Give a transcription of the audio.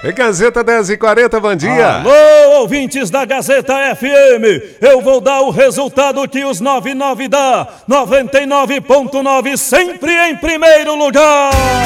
Gazeta 10h40, bom dia. Alô, ouvintes da Gazeta FM. Eu vou dar o resultado que os 99 dá. 99.9 sempre em primeiro lugar.